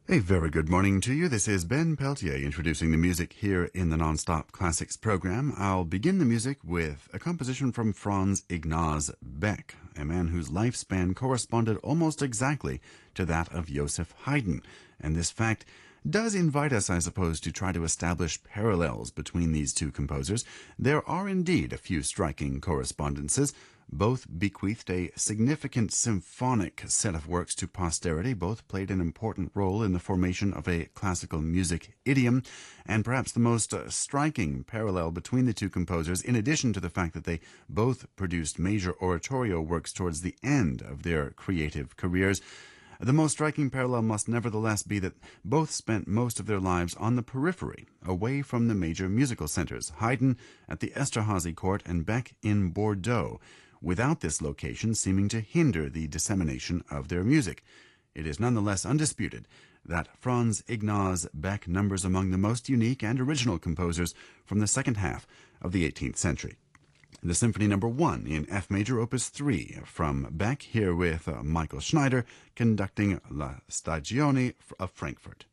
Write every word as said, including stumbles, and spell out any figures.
A very good morning to you. This is Ben Peltier introducing the music here in the Nonstop Classics program. I'll begin the music with a composition from Franz Ignaz Beck, a man whose lifespan corresponded almost exactly to that of Joseph Haydn. And this fact does invite us, I suppose, to try to establish parallels between these two composers. There are indeed a few striking correspondences. Both bequeathed a significant symphonic set of works to posterity. Both played an important role in the formation of a classical music idiom. And perhaps the most uh, striking parallel between the two composers, in addition to the fact that they both produced major oratorio works towards the end of their creative careers, the most striking parallel must nevertheless be that both spent most of their lives on the periphery, away from the major musical centers, Haydn at the Esterhazy court and Beck in Bordeaux, without this location seeming to hinder the dissemination of their music. It is nonetheless undisputed that Franz Ignaz Beck numbers among the most unique and original composers from the second half of the eighteenth century. The Symphony Number One in F Major, Opus three, from Beck, here with uh, Michael Schneider conducting La Stagione of Frankfurt.